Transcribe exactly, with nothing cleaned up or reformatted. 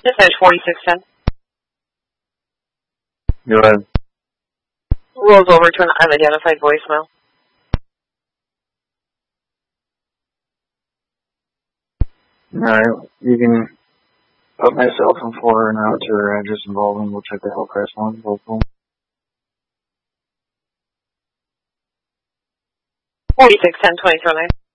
Dispatch forty-six ten. Go ahead. Rolls over to an unidentified voicemail. Alright, you can put myself in for and out to her address involved and we'll check the Hillcrest one. forty-six ten twenty-four nine.